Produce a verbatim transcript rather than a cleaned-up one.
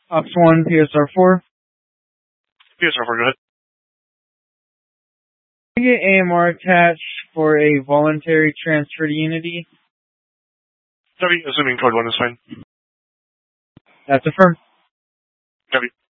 Ops one, P S R four. P S R four, go ahead. Can I get A M R attached for a voluntary transfer to Unity? Copy, assuming code one is fine. That's affirmed. Copy.